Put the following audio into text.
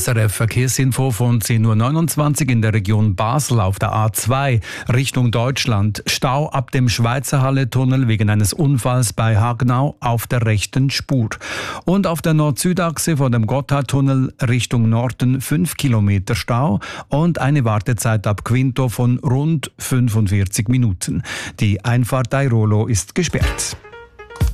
SRF Verkehrsinfo von 10.29 Uhr in der Region Basel auf der A2 Richtung Deutschland. Stau ab dem Schweizerhalle-Tunnel wegen eines Unfalls bei Hagenau auf der rechten Spur. Und auf der Nord-Süd-Achse von dem Gotthardtunnel Richtung Norden 5 Kilometer Stau und eine Wartezeit ab Quinto von rund 45 Minuten. Die Einfahrt Airolo ist gesperrt.